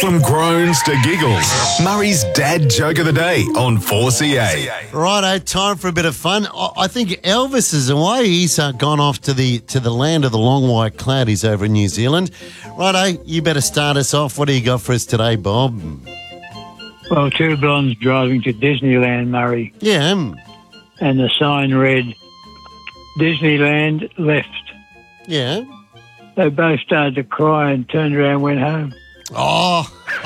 From groans to giggles, Murray's dad joke of the day on 4CA. Righto, time for a bit of fun. I think Elvis is away. He's gone off to the land of the long white cloud. He's over in New Zealand. Righto, you better start us off. What do you got for us today, Bob? Well, two blondes driving to Disneyland, Murray, Yeah. and the sign read, Disneyland left. Yeah. They both started to cry and turned around and went home. Oh,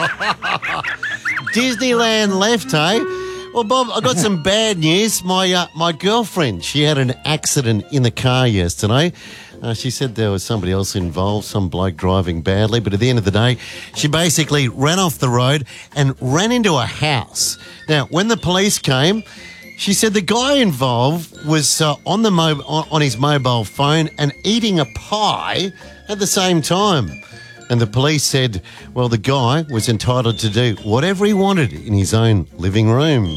Disneyland left, eh? Well, Bob, I got some bad news. My girlfriend, she had an accident in the car yesterday. She said there was somebody else involved, some bloke driving badly, but at the end of the day, she basically ran off the road and ran into a house. Now, when the police came, she said the guy involved was on his mobile phone and eating a pie at the same time. And the police said, well, the guy was entitled to do whatever he wanted in his own living room.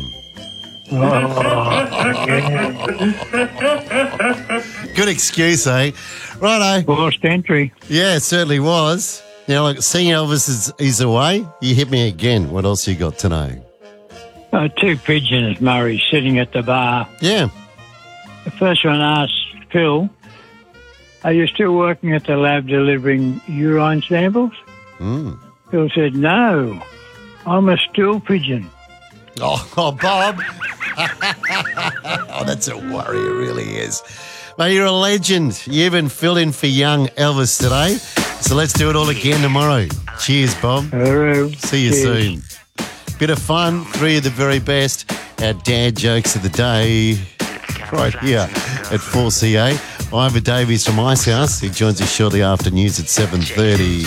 Good excuse, eh? Righto. Forced entry. Yeah, it certainly was. Now, like, seeing Elvis is away, you hit me again. What else you got today? Two pigeons, Murray, sitting at the bar. Yeah. The first one asked Phil, are you still working at the lab delivering urine samples? Phil said, no, I'm a stool pigeon. Oh, Bob. Oh, that's a worry, it really is. Mate, you're a legend. You even filled in for young Elvis today. So let's do it all again tomorrow. Cheers, Bob. Hello. See you soon. Bit of fun. Three of the very best. Our dad jokes of the day right here at 4CA. Ivor Davies from Icehouse. He joins us shortly after news at 7:30.